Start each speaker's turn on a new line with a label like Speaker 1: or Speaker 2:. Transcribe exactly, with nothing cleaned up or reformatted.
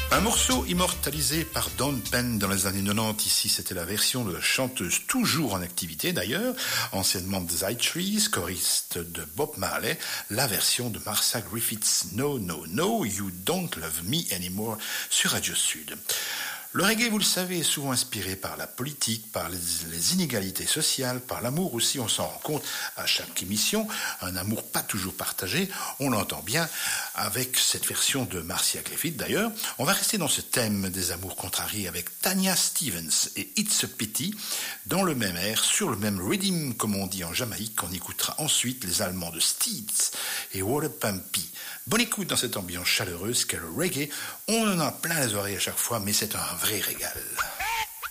Speaker 1: Un morceau immortalisé par Dawn Penn dans les années quatre-vingt-dix. Ici, c'était la version de la chanteuse toujours en activité d'ailleurs, anciennement de The Trees, choriste de Bob Marley, la version de Martha Griffiths, No, No, No, You Don't Love Me Anymore sur Radio Sud. Le reggae, vous le savez, est souvent inspiré par la politique, par les, les inégalités sociales, par l'amour aussi, on s'en rend compte à chaque émission, un amour pas toujours partagé, on l'entend bien avec cette version de Marcia Griffith d'ailleurs. On va rester dans ce thème des amours contrariés avec Tanya Stevens et It's a Pity, dans le même air, sur le même rhythm, comme on dit en Jamaïque. On écoutera ensuite les Allemands de Steeds et Water Pumpy. Bonne écoute dans cette ambiance chaleureuse qu'est le reggae. On en a plein les oreilles à chaque fois, mais c'est un vrai régal.